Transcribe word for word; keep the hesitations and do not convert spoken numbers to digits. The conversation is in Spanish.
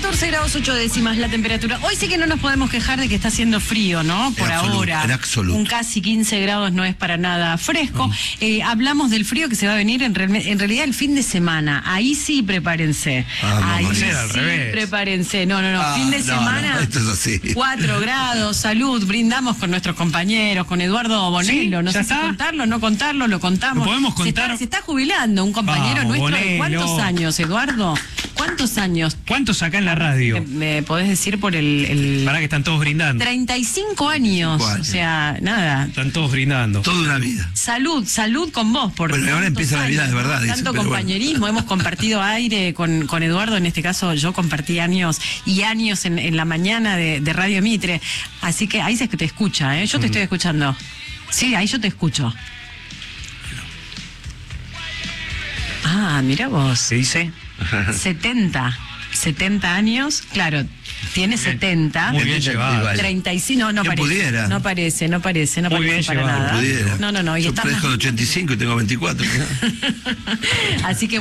catorce grados ocho décimas la temperatura. Hoy sí que no nos podemos quejar de que está haciendo frío, ¿no? Por en absoluto, ahora. En absoluto. Un casi quince grados no es para nada fresco. Mm. Eh, hablamos del frío que se va a venir en, real, en realidad el fin de semana. Ahí sí prepárense. Ah, Ahí no, sí al revés. prepárense. No, no, no. Ah, fin de no, semana. No, esto es así. cuatro grados, salud. Brindamos con nuestros compañeros, con Eduardo Bonello. ¿Sí? No sé está? si contarlo, no contarlo, lo contamos. ¿Lo podemos contar? Se está, se está jubilando un compañero Vamos, nuestro. Bonello. ¿De cuántos años, Eduardo? ¿Cuántos años? ¿Cuántos acá en la radio? ¿Me podés decir por el...? el... Para que están todos brindando. treinta y cinco años. O sea, nada. Están todos brindando. Toda una vida. Salud, salud con vos. Por bueno, ahora empieza años, la vida de verdad. Dice, tanto compañerismo, bueno. Hemos compartido aire con, con Eduardo. En este caso, yo compartí años y años en, en la mañana de, de Radio Mitre. Así que ahí se te escucha, ¿eh? Yo te mm. estoy escuchando. Sí, ahí yo te escucho. Ah, mira vos. ¿Se dice? setenta. setenta años, claro, tiene setenta. Muy bien llevado. treinta y cinco, no, no parece. Pudiera. No parece, no parece, no Muy parece bien para llevado. nada. Pudiera. No, no, no. Y yo está parezco de ochenta y cinco y tengo veinticuatro. Así que